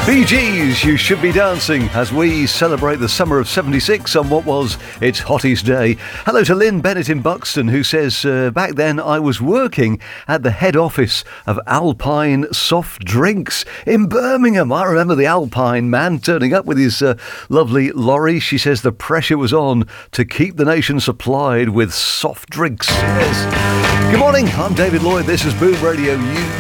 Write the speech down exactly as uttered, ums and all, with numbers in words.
Bee Gees, You Should Be Dancing, as we celebrate the summer of seventy-six on what was its hottest day. Hello to Lynn Bennett in Buxton, who says, uh, back then I was working at the head office of Alpine Soft Drinks in Birmingham. I remember the Alpine man turning up with his uh, lovely lorry. She says the pressure was on to keep the nation supplied with soft drinks. Yes. Good morning, I'm David Lloyd. This is Boom Radio. You